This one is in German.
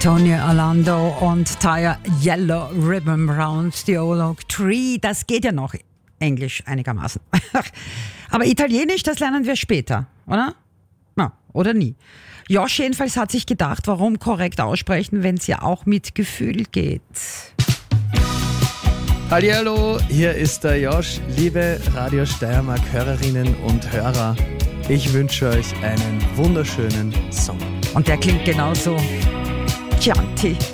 Tony Orlando und Tyre Yellow Ribbon Round the Old Oak Tree. Das geht ja noch Englisch einigermaßen. Aber Italienisch, das lernen wir später, oder? Ja, oder nie. Josh jedenfalls hat sich gedacht, warum korrekt aussprechen, wenn es ja auch mit Gefühl geht. Hallihallo, hier ist der Josh. Liebe Radio Steiermark-Hörerinnen und Hörer, ich wünsche euch einen wunderschönen Sommer. Und der klingt genauso. Chianti.